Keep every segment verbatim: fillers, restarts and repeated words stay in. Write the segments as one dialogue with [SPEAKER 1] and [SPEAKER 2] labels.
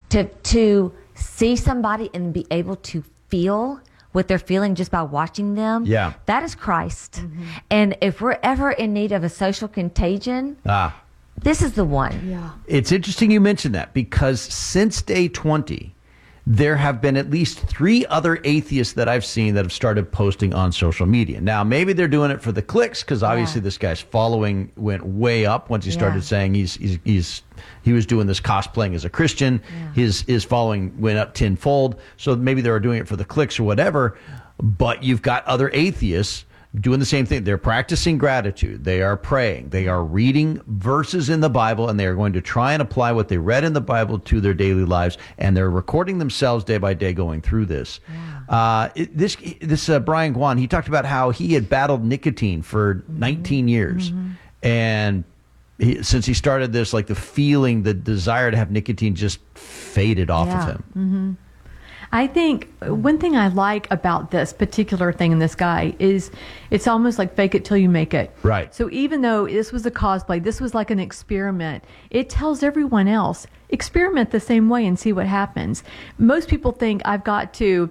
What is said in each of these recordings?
[SPEAKER 1] to to see somebody and be able to feel what they're feeling just by watching them.
[SPEAKER 2] Yeah.
[SPEAKER 1] That is Christ. Mm-hmm. And if we're ever in need of a social contagion,
[SPEAKER 2] ah.
[SPEAKER 1] this is the one.
[SPEAKER 3] Yeah.
[SPEAKER 2] It's interesting you mentioned that, because since day twenty, there have been at least three other atheists that I've seen that have started posting on social media. Now, maybe they're doing it for the clicks, because obviously
[SPEAKER 1] yeah.
[SPEAKER 2] this guy's following went way up once he started
[SPEAKER 1] yeah.
[SPEAKER 2] saying he's, he's he's he was doing this cosplaying as a Christian.
[SPEAKER 1] Yeah.
[SPEAKER 2] His his following went up tenfold. So maybe they were doing it for the clicks or whatever. But you've got other atheists doing the same thing. They're practicing gratitude. They are praying. They are reading verses in the Bible, and they are going to try and apply what they read in the Bible to their daily lives. And they're recording themselves day by day going through this. Yeah. Uh, it, this this uh, Brian Guan, he talked about how he had battled nicotine for mm-hmm. nineteen years. Mm-hmm. And he, since he started this, like the feeling, the desire to have nicotine just faded off
[SPEAKER 1] yeah.
[SPEAKER 2] of him.
[SPEAKER 3] Mm-hmm. I think one thing I like about this particular thing in this guy is it's almost like fake it till you make it.
[SPEAKER 2] Right.
[SPEAKER 3] So even though this was a cosplay, this was like an experiment, it tells everyone else, experiment the same way and see what happens. Most people think I've got to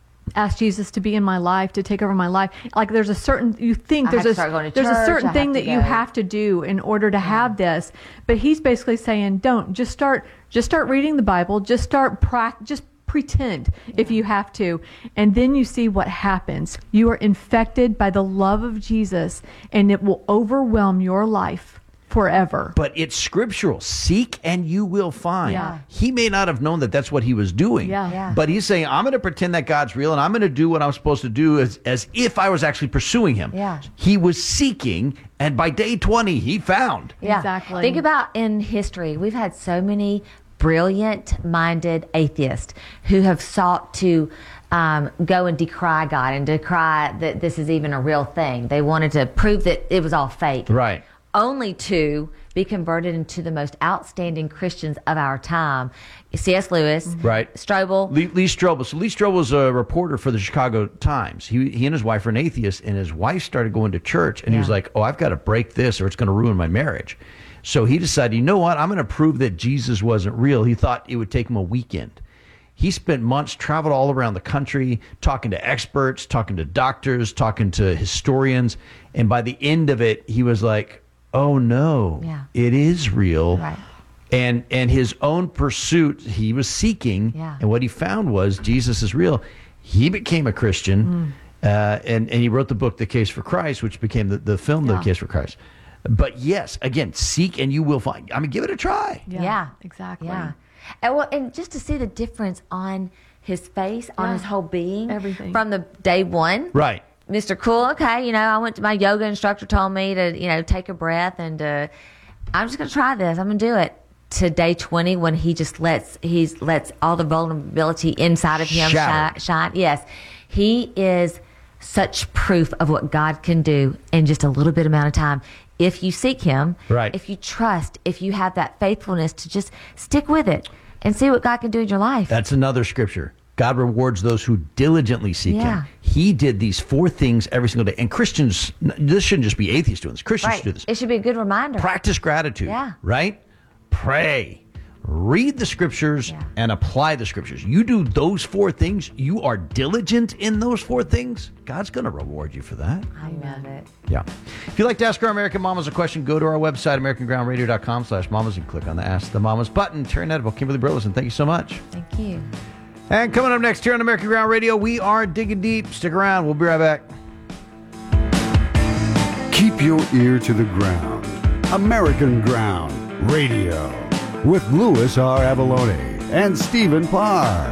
[SPEAKER 3] ask Jesus to be in my life, to take over my life. Like there's a certain, you think
[SPEAKER 1] I
[SPEAKER 3] there's
[SPEAKER 1] have
[SPEAKER 3] a,
[SPEAKER 1] to start going to
[SPEAKER 3] there's
[SPEAKER 1] church,
[SPEAKER 3] a certain
[SPEAKER 1] I
[SPEAKER 3] thing
[SPEAKER 1] have
[SPEAKER 3] that
[SPEAKER 1] to
[SPEAKER 3] you
[SPEAKER 1] go.
[SPEAKER 3] have to do in order to have this. But he's basically saying, don't, just start, just start reading the Bible, just start practice, just pretend yeah. if you have to, and then you see what happens. You are infected by the love of Jesus, and it will overwhelm your life forever.
[SPEAKER 2] But it's scriptural. Seek and you will find.
[SPEAKER 3] Yeah.
[SPEAKER 2] He may not have known that that's what he was doing.
[SPEAKER 3] Yeah.
[SPEAKER 1] Yeah.
[SPEAKER 2] But he's saying, I'm going to pretend that God's real, and I'm going to do what I'm supposed to do as, as if I was actually pursuing him.
[SPEAKER 1] Yeah.
[SPEAKER 2] He was seeking, and by day twenty, he found.
[SPEAKER 1] Yeah.
[SPEAKER 3] Exactly.
[SPEAKER 1] Think about in history, we've had so many brilliant-minded atheists who have sought to um, go and decry God and decry that this is even a real thing. They wanted to prove that it was all fake.
[SPEAKER 2] Right.
[SPEAKER 1] Only to be converted into the most outstanding Christians of our time. C S. Lewis,
[SPEAKER 2] Right.
[SPEAKER 1] Strobel.
[SPEAKER 2] Lee, Lee Strobel. So Lee Strobel was a reporter for the Chicago Times. He he and his wife were an atheist, and his wife started going to church, and he was
[SPEAKER 1] Yeah.
[SPEAKER 2] like, oh, I've got to break this or it's going to ruin my marriage. So he decided, you know what? I'm going to prove that Jesus wasn't real. He thought it would take him a weekend. He spent months, traveled all around the country, talking to experts, talking to doctors, talking to historians. And by the end of it, he was like, oh, no,
[SPEAKER 1] Yeah.
[SPEAKER 2] it is real.
[SPEAKER 1] Right.
[SPEAKER 2] And and his own pursuit, he was seeking.
[SPEAKER 1] Yeah.
[SPEAKER 2] And what he found was Jesus is real. He became a Christian. Mm. Uh, and, and he wrote the book, The Case for Christ, which became the, the film,
[SPEAKER 3] Yeah.
[SPEAKER 2] The Case for Christ. But yes, again, seek and you will find. I mean, give it a try.
[SPEAKER 3] Yeah,
[SPEAKER 1] Yeah.
[SPEAKER 3] exactly.
[SPEAKER 1] Yeah. And, well, and just to see the difference on his face, on
[SPEAKER 3] Yeah.
[SPEAKER 1] his whole being.
[SPEAKER 3] Everything.
[SPEAKER 1] From the day one.
[SPEAKER 2] Right.
[SPEAKER 1] Mister Cool, okay, you know, I went to my yoga instructor told me to, you know, take a breath and uh, I'm just going to try this. I'm going to do it. To day twenty, when he just lets, he's lets all the vulnerability inside of him shine,
[SPEAKER 2] Shattered.
[SPEAKER 1] shine. Yes. He is such proof of what God can do in just a little bit amount of time. If you seek him,
[SPEAKER 2] Right.
[SPEAKER 1] if you trust, if you have that faithfulness to just stick with it and see what God can do in your life.
[SPEAKER 2] That's another scripture. God rewards those who diligently seek
[SPEAKER 1] Yeah.
[SPEAKER 2] him. He did these four things every single day. And Christians, this shouldn't just be atheists doing this. Christians
[SPEAKER 1] Right.
[SPEAKER 2] should do this.
[SPEAKER 1] It should be a good reminder.
[SPEAKER 2] Practice gratitude.
[SPEAKER 1] Yeah.
[SPEAKER 2] Right? Pray. Read the scriptures
[SPEAKER 1] Yeah.
[SPEAKER 2] and apply the scriptures. You do those four things. You are diligent in those four things. God's going to reward you for that.
[SPEAKER 1] I love it.
[SPEAKER 2] Yeah. If you'd like to ask our American Mamas a question, go to our website, american ground radio dot com slash mamas, and click on the Ask the Mamas button. Terry Nettle, Kimberly Burleson, thank you so much.
[SPEAKER 1] Thank you.
[SPEAKER 2] And coming up next here on American Ground Radio, we are digging deep. Stick around. We'll be right back.
[SPEAKER 4] Keep your ear to the ground. American Ground Radio with Louis R. Avalone and Stephen Parr.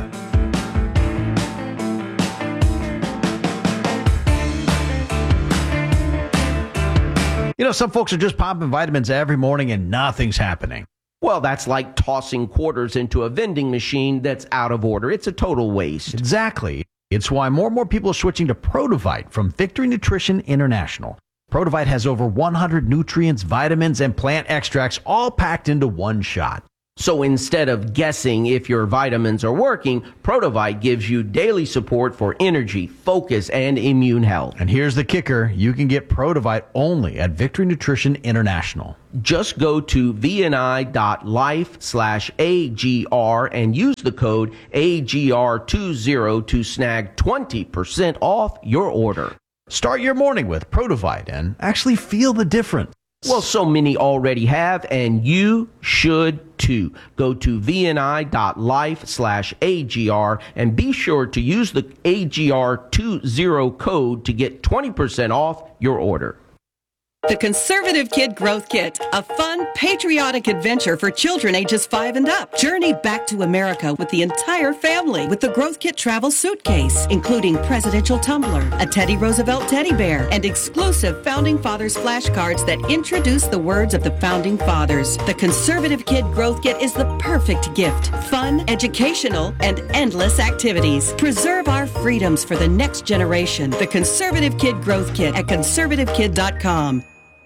[SPEAKER 2] You know, some folks are just popping vitamins every morning and nothing's happening.
[SPEAKER 5] Well, that's like tossing quarters into a vending machine that's out of order. It's a total waste.
[SPEAKER 2] Exactly. It's why more and more people are switching to Produvite from Victory Nutrition International. Produvite has over one hundred nutrients, vitamins, and plant extracts all packed into one shot.
[SPEAKER 5] So instead of guessing if your vitamins are working, Protovite gives you daily support for energy, focus, and immune health.
[SPEAKER 2] And here's the kicker. You can get Protovite only at Victory Nutrition International.
[SPEAKER 5] Just go to vni.life slash AGR and use the code A G R twenty to snag twenty percent off your order.
[SPEAKER 2] Start your morning with Protovite and actually feel the difference.
[SPEAKER 5] Well, so many already have, and you should too. Go to vni.life slash AGR and be sure to use the A G R twenty code to get twenty percent off your order.
[SPEAKER 6] The Conservative Kid Growth Kit, a fun, patriotic adventure for children ages five and up. Journey back to America with the entire family with the Growth Kit travel suitcase, including presidential tumbler, a Teddy Roosevelt teddy bear, and exclusive Founding Fathers flashcards that introduce the words of the Founding Fathers. The Conservative Kid Growth Kit is the perfect gift. Fun, educational, and endless activities. Preserve our freedoms for the next generation. The Conservative Kid Growth Kit at conservative kid dot com.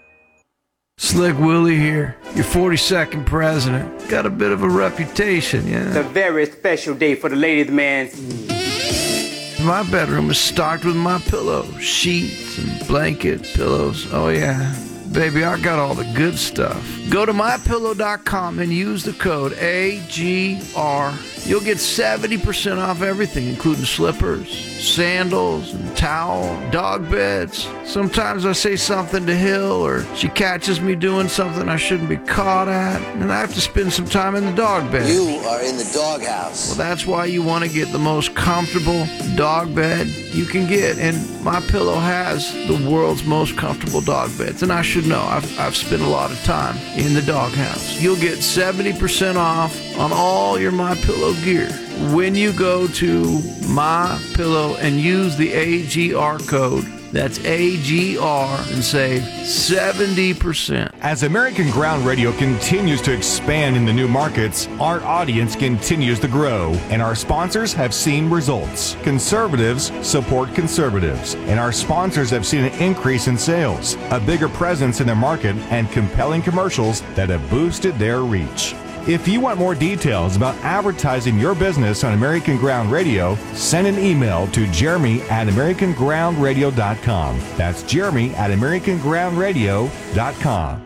[SPEAKER 7] Slick Willie here, your forty-second president. Got a bit of a reputation, yeah?
[SPEAKER 8] It's a very special day for the ladies' man.
[SPEAKER 7] My bedroom is stocked with my pillows, sheets and blanket, pillows. Oh yeah, baby, I got all the good stuff. Go to my pillow dot com and use the code A G R. You'll get seventy percent off everything, including slippers, sandals, and towel, dog beds. Sometimes I say something to Hill, or she catches me doing something I shouldn't be caught at, and I have to spend some time in the dog bed.
[SPEAKER 9] You are in the doghouse.
[SPEAKER 7] Well, that's why you want to get the most comfortable dog bed you can get, and MyPillow has the world's most comfortable dog beds, and I should know. I've, I've spent a lot of time in the doghouse. You'll get seventy percent off on all your MyPillow gear when you go to MyPillow and use the A G R code. That's A G R and save seventy percent.
[SPEAKER 10] As American Ground Radio continues to expand in the new markets, our audience continues to grow, and our sponsors have seen results. Conservatives support conservatives, and our sponsors have seen an increase in sales, a bigger presence in their market, and compelling commercials that have boosted their reach. If you want more details about advertising your business on American Ground Radio, send an email to Jeremy at American Ground Radio dot com. That's Jeremy at American Ground Radio dot com.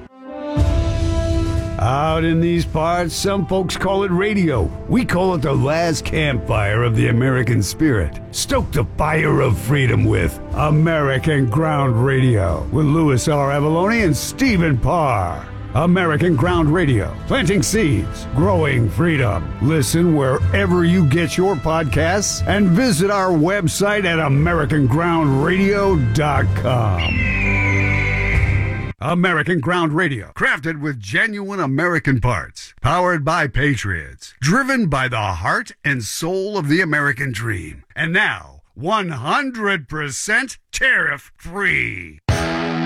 [SPEAKER 4] Out in these parts, some folks call it radio. We call it the last campfire of the American spirit. Stoke the fire of freedom with American Ground Radio with Louis R. Avalone and Stephen Parr. American Ground Radio, planting seeds, growing freedom. Listen wherever you get your podcasts and visit our website at American Ground Radio dot com. American Ground Radio, crafted with genuine American parts, powered by patriots, driven by the heart and soul of the American dream. And now, one hundred percent tariff free.